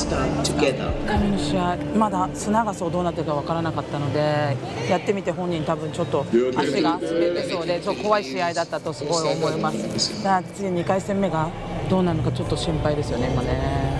回の試合、まだ砂がどうなってるか分からなかったので、やってみて本人多分ちょっと足が滑ってそうで、ちょっと怖い試合だったとすごい思います。だから次2回戦目がどうなるのかちょっと心配ですよね、今ね。